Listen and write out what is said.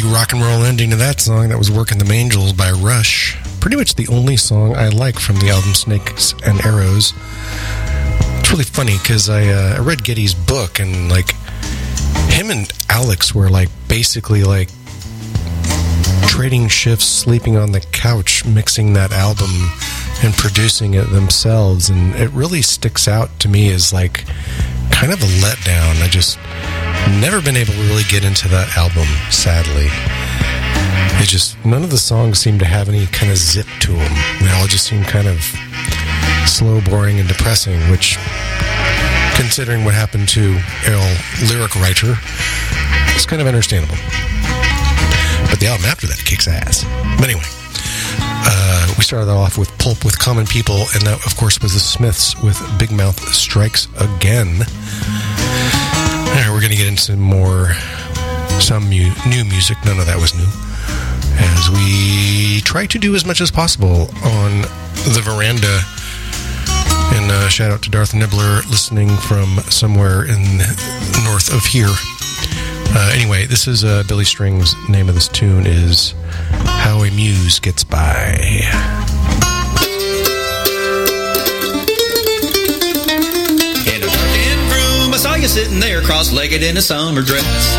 big rock and roll ending to that song. That was Working the Angels by Rush. Pretty much the only song I like from the album Snakes and Arrows. It's really funny because I read Geddy's book, and like him and Alex were like basically like trading shifts, sleeping on the couch, mixing that album and producing it themselves. And it really sticks out to me as like kind of a letdown. I just never been able to really get into that album, sadly. It just, none of the songs seem to have any kind of zip to them. They all just seem kind of slow, boring, and depressing, which, considering what happened to Errol, lyric writer, is kind of understandable. But the album after that kicks ass. But anyway, we started off with Pulp with Common People, and that, of course, was the Smiths with Big Mouth Strikes Again. All right, we're going to get into some new music. None of that was new. As we try to do as much as possible on the veranda. And shout out to Darth Nibbler, listening from somewhere in north of here. Anyway, this is Billy String's. Name of this tune is How a Muse Gets By. In a darkened room, I saw you sitting there cross-legged in a summer dress.